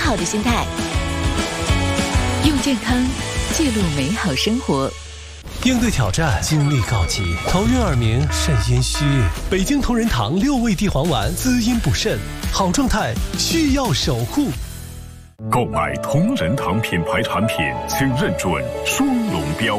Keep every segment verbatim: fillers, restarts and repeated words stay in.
好的心态，用健康记录美好生活。 应对挑战，精力告急，头晕耳鸣，肾阴虚。北京同仁堂六味地黄丸滋阴补肾，好状态需要守护。 购买同仁堂品牌产品，请认准双龙标。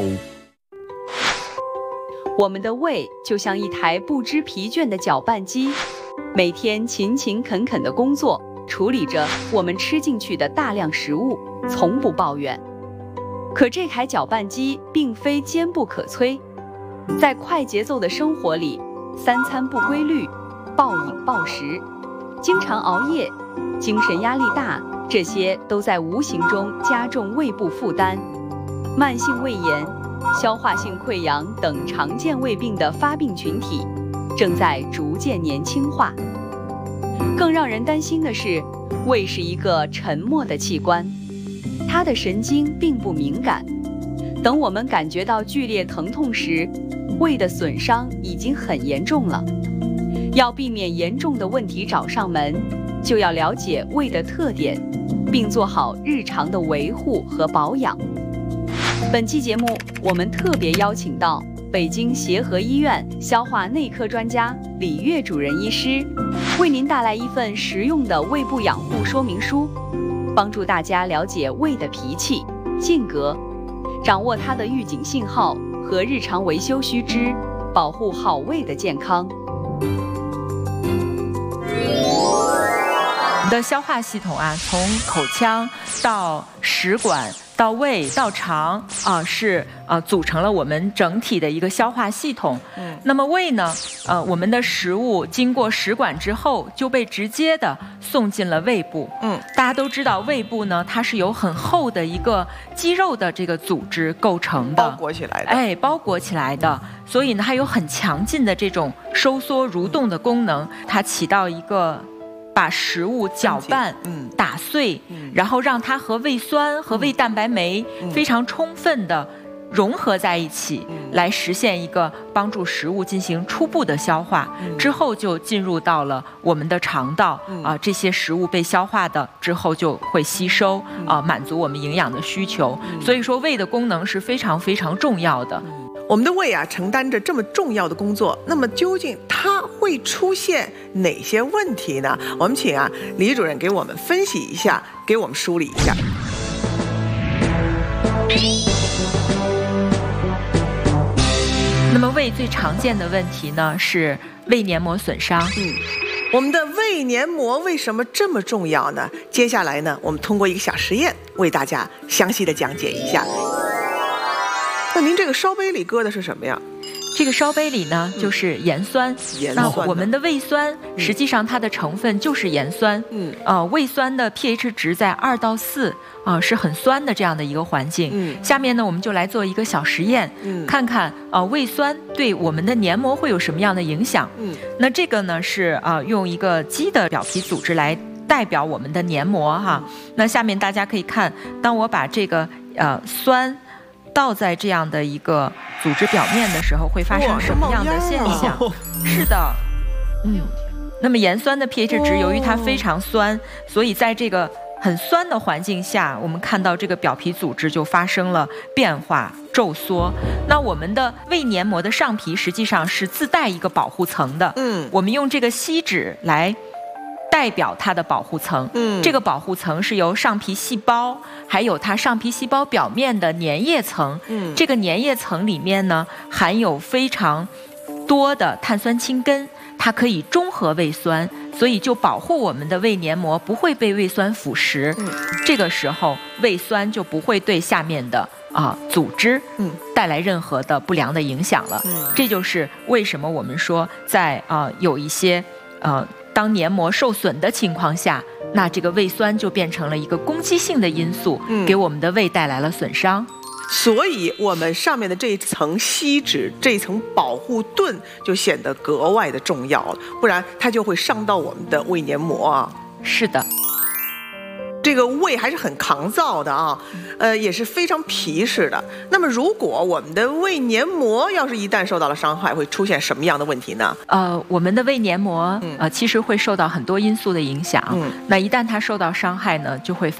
我们的胃就像一台不知疲倦的搅拌机，每天勤勤恳恳地工作，处理着我们吃进去的大量食物，从不抱怨。可这台搅拌机并非坚不可摧，在快节奏的生活里，三餐不规律，暴饮暴食，经常熬夜，精神压力大，这些都在无形中加重胃部负担。慢性胃炎、消化性溃疡等常见胃病的发病群体正在逐渐年轻化。更让人担心的是，胃是一个沉默的器官，它的神经并不敏感，等我们感觉到剧烈疼痛时，胃的损伤已经很严重了。要避免严重的问题找上门，就要了解胃的特点，并做好日常的维护和保养。本期节目，我们特别邀请到北京协和医院消化内科专家李月主任医师，为您带来一份实用的胃部养护说明书，帮助大家了解胃的脾气、性格，掌握它的预警信号和日常维修须知，保护好胃的健康。 我们的消化系统啊，从口腔到食管到胃到肠啊、呃，是呃组成了我们整体的一个消化系统。嗯，那么胃呢，呃，我们的食物经过食管之后就被直接的送进了胃部。嗯，大家都知道胃部呢，它是由很厚的一个肌肉的这个组织构成的， 包裹起来的。 哎，包裹起来的，所以呢，它有很强劲的这种收缩蠕动的功能，它起到一个把食物搅拌、嗯、打碎、嗯，然后让它和胃酸和胃蛋白酶非常充分的融合在一起，嗯，来实现一个帮助食物进行初步的消化，嗯，之后就进入到了我们的肠道，嗯，啊，这些食物被消化的之后就会吸收，嗯，啊，满足我们营养的需求，嗯，所以说胃的功能是非常非常重要的。嗯， 我们的胃啊，承担着这么重要的工作，那么究竟它会出现哪些问题呢？我们请啊李主任给我们分析一下，给我们梳理一下。 那么胃最常见的问题呢是胃黏膜损伤。 嗯，我们的胃黏膜为什么这么重要呢？接下来呢，我们通过一个小实验为大家详细的讲解一下。那您这个烧杯里搁的是什么呀？ 这个烧杯里呢，嗯，就是盐酸。 盐酸。那我们的胃酸，嗯，实际上它的成分就是盐酸。嗯。呃，胃酸的 pH 值在二到四，啊，呃，是很酸的这样的一个环境。嗯。下面呢，我们就来做一个小实验，嗯，看看呃胃酸对我们的黏膜会有什么样的影响。嗯。那这个呢是呃用一个鸡的表皮组织来代表我们的黏膜哈。那下面大家可以看，当我把这个呃酸倒在这样的一个组织表面的时候，会发生什么样的现象？哦，是的，嗯，那么盐酸的 pH 值由于它非常酸，所以在这个很酸的环境下，我们看到这个表皮组织就发生了变化、皱缩。那我们的胃黏膜的上皮实际上是自带一个保护层的，嗯，我们用这个锡纸来代表它的保护层，嗯，这个保护层是由上皮细胞，还有它上皮细胞表面的粘液层，嗯，这个粘液层里面呢含有非常多的碳酸氢根，它可以中和胃酸，所以就保护我们的胃黏膜不会被胃酸腐蚀，嗯，这个时候胃酸就不会对下面的啊、呃、组织，嗯，带来任何的不良的影响了，嗯，这就是为什么我们说在啊、呃、有一些呃。当黏膜受损的情况下，那这个胃酸就变成了一个攻击性的因素，嗯，给我们的胃带来了损伤。 所以我们上面的这一层锡纸，这一层保护盾就显得格外的重要了，不然它就会伤到我们的胃黏膜啊。 是的。 这个胃还是很抗造的啊，呃，也是非常皮实的。那么，如果我们的胃黏膜要是一旦受到了伤害，会出现什么样的问题呢？ 呃，我们的胃黏膜呃其实会受到很多因素的影响。嗯，那一旦它受到伤害呢，就会发